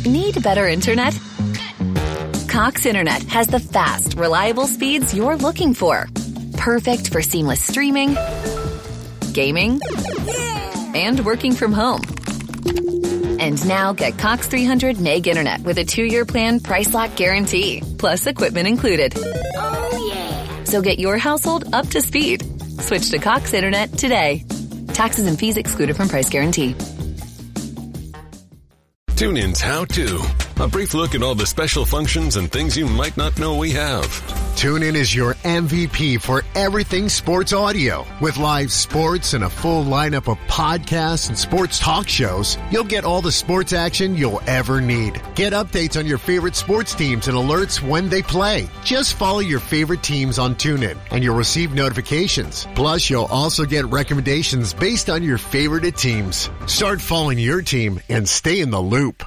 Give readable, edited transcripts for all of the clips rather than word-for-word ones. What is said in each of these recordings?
Need better internet? Cox Internet has the fast, reliable speeds you're looking for. Perfect for seamless streaming, gaming, and working from home. And now get Cox 300 meg internet with a 2-year plan price lock guarantee, plus equipment included. Oh, yeah. So get your household up to speed. Switch to Cox Internet today. Taxes and fees excluded from price guarantee. TuneIn's How To. A brief look at all the special functions and things you might not know we have. TuneIn is your MVP for everything sports audio. With live sports and a full lineup of podcasts and sports talk shows, you'll get all the sports action you'll ever need. Get updates on your favorite sports teams and alerts when they play. Just follow your favorite teams on TuneIn, and you'll receive notifications. Plus, you'll also get recommendations based on your favorite teams. Start following your team and stay in the loop.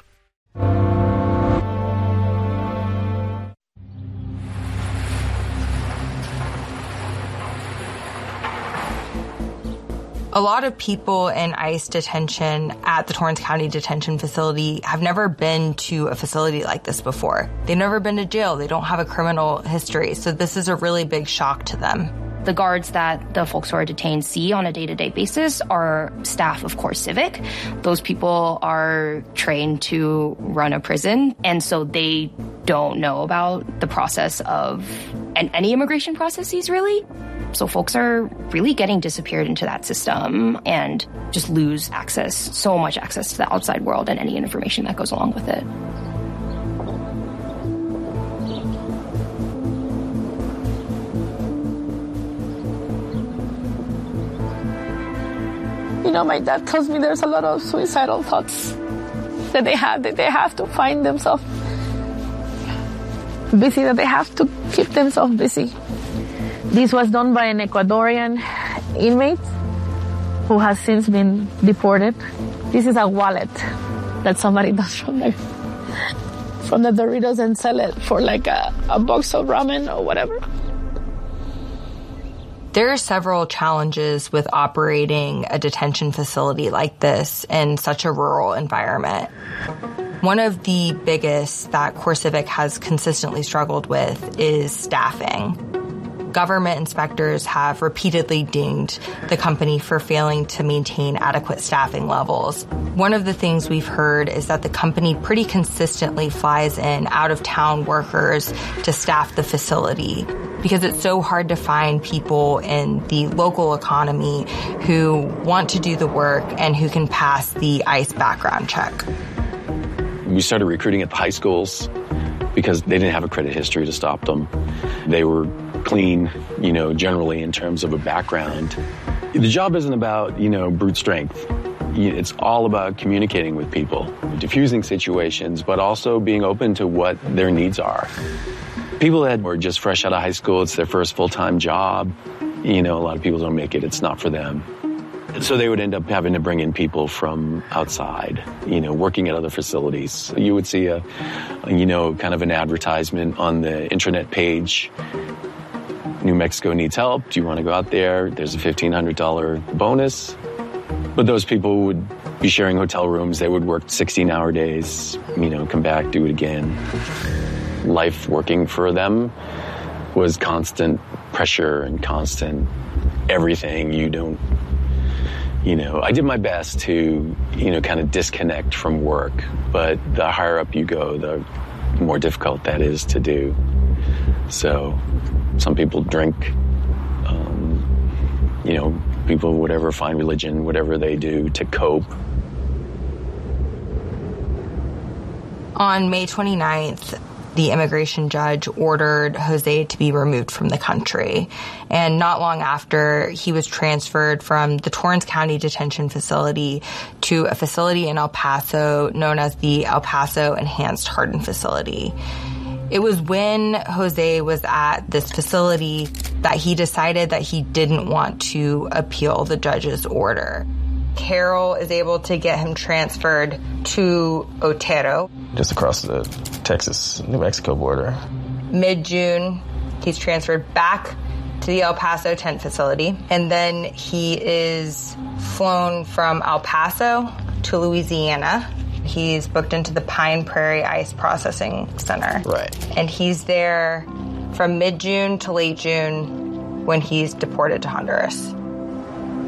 A lot of people in ICE detention at the Torrance County Detention Facility have never been to a facility like this before. They've never been to jail. They don't have a criminal history. So this is a really big shock to them. The guards that the folks who are detained see on a day-to-day basis are staff of Core Civic. Those people are trained to run a prison, and so they don't know about the process of any immigration processes, really. So folks are really getting disappeared into that system and just lose access, so much access to the outside world and any information that goes along with it. You know, my dad tells me there's a lot of suicidal thoughts that they have to find themselves busy, that they have to keep themselves busy. This was done by an Ecuadorian inmate who has since been deported. This is a wallet that somebody does from the Doritos and sell it for like a box of ramen or whatever. There are several challenges with operating a detention facility like this in such a rural environment. One of the biggest that Core Civic has consistently struggled with is staffing. Government inspectors have repeatedly dinged the company for failing to maintain adequate staffing levels. One of the things we've heard is that the company pretty consistently flies in out-of-town workers to staff the facility because it's so hard to find people in the local economy who want to do the work and who can pass the ICE background check. We started recruiting at the high schools because they didn't have a credit history to stop them. They were clean, generally in terms of a background. The job isn't about, brute strength. It's all about communicating with people, diffusing situations, but also being open to what their needs are. People that were just fresh out of high school, it's their first full-time job. A lot of people don't make it. It's not for them. So they would end up having to bring in people from outside, working at other facilities. You would see kind of an advertisement on the intranet page. New Mexico needs help. Do you want to go out there? There's a $1,500 bonus. But those people would be sharing hotel rooms. They would work 16-hour days, come back, do it again. Life working for them was constant pressure and constant everything. I did my best to, kind of disconnect from work. But the higher up you go, the more difficult that is to do. So some people drink, people find religion, whatever they do to cope. On May 29th, the immigration judge ordered Jose to be removed from the country. And not long after, he was transferred from the Torrance County Detention Facility to a facility in El Paso known as the El Paso Enhanced Hardened Facility. It was when Jose was at this facility that he decided that he didn't want to appeal the judge's order. Carol is able to get him transferred to Otero. Just across the Texas-New Mexico border. Mid-June, he's transferred back to the El Paso tent facility. And then he is flown from El Paso to Louisiana He's booked into the Pine Prairie Ice Processing Center. Right. And he's there from mid-June to late June when he's deported to Honduras.